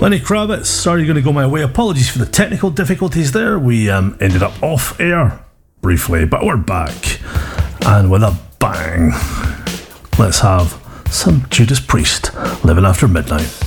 Lenny Kravitz, Sorry You're Gonna Go My Way. Apologies for the technical difficulties there. We ended up off air briefly, but we're back. And with a bang, let's have some Judas Priest, Living After Midnight.